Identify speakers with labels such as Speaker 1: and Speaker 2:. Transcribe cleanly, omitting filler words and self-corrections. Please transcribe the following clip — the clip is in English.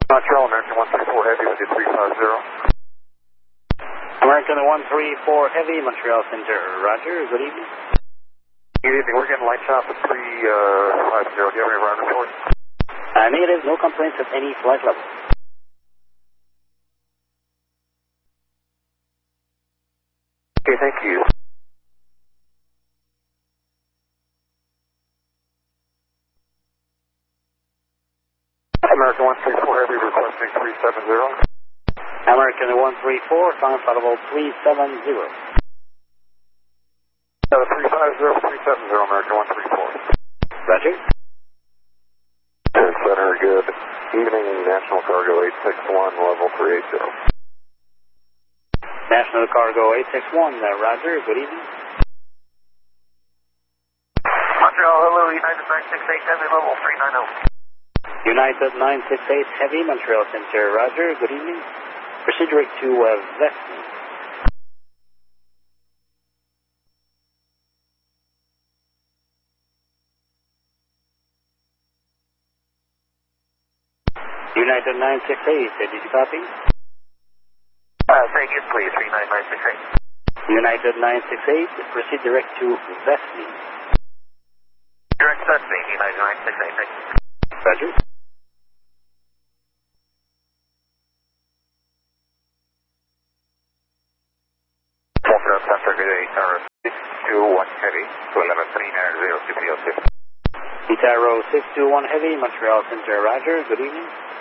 Speaker 1: Montreal, American 134 Heavy with you 350.
Speaker 2: American 134 Heavy, Montreal Center. Roger, good evening.
Speaker 1: Good evening, we're getting light shop at 350. Do you have any ground reports?
Speaker 2: Negative, no complaints of any flight level.
Speaker 1: Okay, thank you. American 134 Heavy requesting 370.
Speaker 2: American 134, final flight level 370.
Speaker 1: 350, 370, American 134.
Speaker 2: Roger.
Speaker 1: Center, good evening, National Cargo 861, level 380.
Speaker 2: National Cargo 861, Roger, good evening.
Speaker 1: Montreal, hello, United 968 Heavy, level 390.
Speaker 2: United 968 Heavy, Montreal Center. Roger, good evening. Proceed direct to Vesny. United 968, did you copy?
Speaker 1: Say again, please, 39968.
Speaker 2: United 968, proceed direct to Vesny.
Speaker 1: Direct Vesny, United 968, thank you.
Speaker 2: Roger.
Speaker 1: Tower 621 Heavy to 1139
Speaker 2: Itaro 621 Heavy, Montreal Center. Roger, good evening.